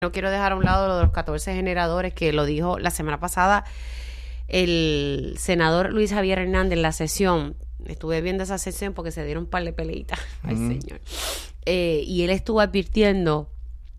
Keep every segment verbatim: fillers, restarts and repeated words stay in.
No quiero dejar a un lado lo de los catorce generadores, que lo dijo la semana pasada el senador Luis Javier Hernández en la sesión. Estuve viendo esa sesión porque se dieron un par de peleitas. Ay, mm. señor. Eh, y él estuvo advirtiendo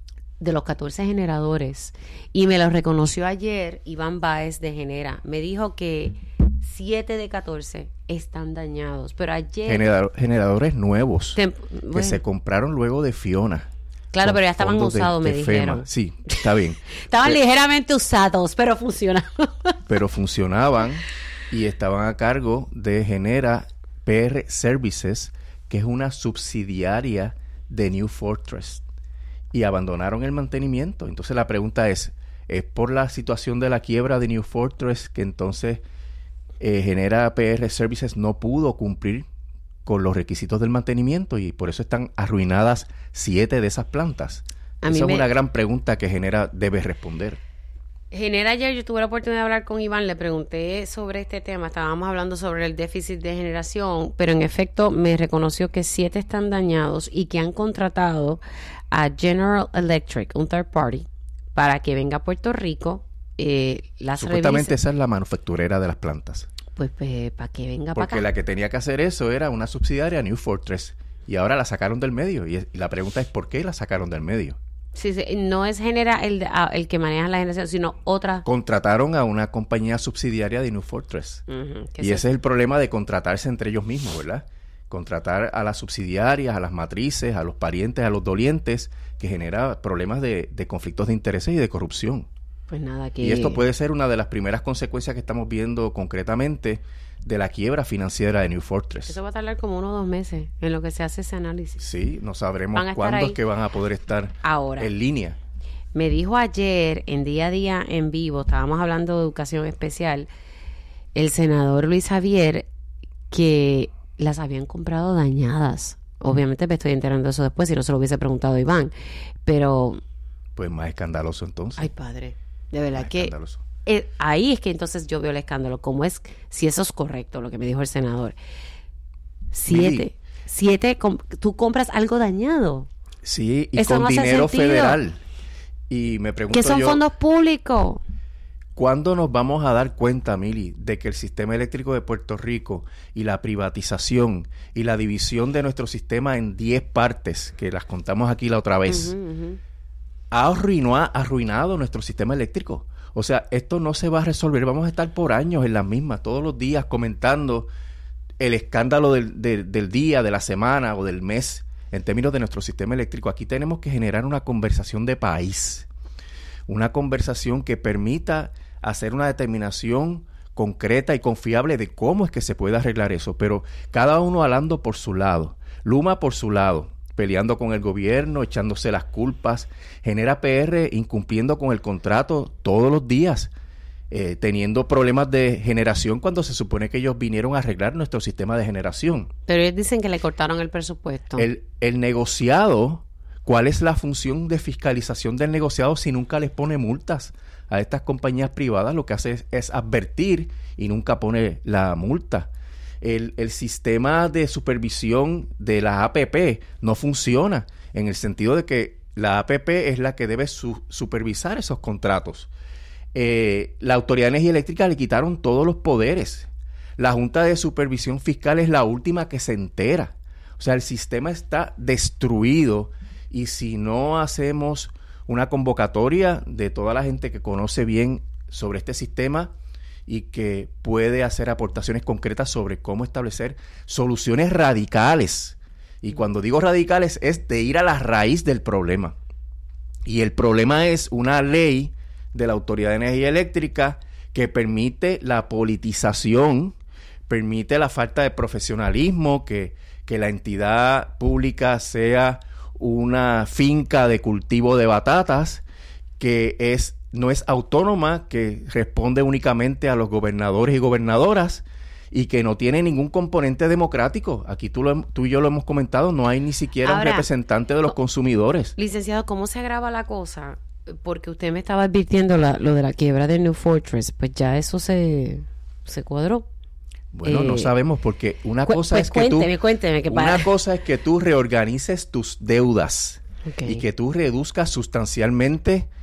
de los catorce generadores. Y me lo reconoció ayer Iván Báez de Genera. Me dijo que siete de catorce están dañados. Pero ayer... Generador, generadores nuevos Tem- que bueno. se compraron luego de Fiona. Claro, pero ya estaban usados, de, me de dijeron. FEMA. Sí, está bien. Estaban pero, ligeramente usados, pero funcionaban. Pero funcionaban y estaban a cargo de Genera P R Services, que es una subsidiaria de New Fortress. Y abandonaron el mantenimiento. Entonces la pregunta es, ¿es por la situación de la quiebra de New Fortress que entonces eh, Genera P R Services no pudo cumplir con los requisitos del mantenimiento y por eso están arruinadas siete de esas plantas? A Esa mí es me... una gran pregunta que Genera debe responder. Genera, ayer yo tuve la oportunidad de hablar con Iván, le pregunté sobre este tema, estábamos hablando sobre el déficit de generación, pero en efecto me reconoció que siete están dañados y que han contratado a General Electric, un third party, para que venga a Puerto Rico, eh, las Supuestamente revise. esa es la manufacturera de las plantas. Pues, pues para que venga para acá. Porque la que tenía que hacer eso era una subsidiaria New Fortress y ahora la sacaron del medio y, es, y la pregunta es ¿por qué la sacaron del medio? Sí, sí, no es Genera el, el que maneja la generación, sino otra. Contrataron a una compañía subsidiaria de New Fortress. Uh-huh, y ese es el problema de contratarse entre ellos mismos, ¿verdad? Contratar a las subsidiarias, a las matrices, a los parientes, a los dolientes, que genera problemas de, de conflictos de intereses y de corrupción. Pues nada, que... Y esto puede ser una de las primeras consecuencias que estamos viendo concretamente de la quiebra financiera de New Fortress. Eso va a tardar como uno o dos meses en lo que se hace ese análisis. Sí, no sabremos cuándo es que van a poder estar ahora en línea. Me dijo ayer, en Día a Día en Vivo, estábamos hablando de educación especial, el senador Luis Javier, que las habían comprado dañadas. Obviamente me estoy enterando de eso después, si no se lo hubiese preguntado a Iván. Pero... Pues más escandaloso entonces. Ay, padre. De verdad más que... escandaloso. Eh, ahí es que entonces yo veo el escándalo. ¿Cómo es? Si eso es correcto, lo que me dijo el senador. Siete. Mili. Siete, com- tú compras algo dañado. Sí, y Eso con no hace dinero sentido. federal. Y me pregunto Que son yo, fondos públicos. ¿cuándo nos vamos a dar cuenta, Mili, de que el sistema eléctrico de Puerto Rico y la privatización y la división de nuestro sistema en diez partes, que las contamos aquí la otra vez, Uh-huh, uh-huh. ha arruinado, arruinado nuestro sistema eléctrico? O sea, esto no se va a resolver. Vamos a estar por años en las mismas, todos los días comentando el escándalo del, del, del día, de la semana o del mes en términos de nuestro sistema eléctrico. Aquí tenemos que generar una conversación de país, una conversación que permita hacer una determinación concreta y confiable de cómo es que se puede arreglar eso, pero cada uno hablando por su lado, Luma por su lado, peleando con el gobierno, echándose las culpas, Genera P R incumpliendo con el contrato todos los días, eh, teniendo problemas de generación cuando se supone que ellos vinieron a arreglar nuestro sistema de generación. Pero ellos dicen que le cortaron el presupuesto. El, el negociado, ¿cuál es la función de fiscalización del negociado si nunca les pone multas a estas compañías privadas? Lo que hace es, es advertir y nunca pone la multa. El, el sistema de supervisión de la A P P no funciona en el sentido de que la A P P es la que debe su, supervisar esos contratos. Eh, la Autoridad de Energía Eléctrica le quitaron todos los poderes. La Junta de Supervisión Fiscal es la última que se entera. O sea, el sistema está destruido y si no hacemos una convocatoria de toda la gente que conoce bien sobre este sistema y que puede hacer aportaciones concretas sobre cómo establecer soluciones radicales. Y cuando digo radicales es de ir a la raíz del problema. Y el problema es una ley de la Autoridad de Energía Eléctrica que permite la politización, permite la falta de profesionalismo, que, que la entidad pública sea una finca de cultivo de batatas, que es no es autónoma, que responde únicamente a los gobernadores y gobernadoras y que no tiene ningún componente democrático. Aquí tú, lo, tú y yo lo hemos comentado, no hay ni siquiera Ahora, un representante de los consumidores. Licenciado, ¿cómo se agrava la cosa? Porque usted me estaba advirtiendo la, lo de la quiebra de New Fortress, pues ya eso se, se cuadró. Bueno, eh, no sabemos porque una cu- cosa pues es que cuénteme, tú cuénteme, que una para... cosa es que tú reorganices tus deudas Okay. y que tú reduzcas sustancialmente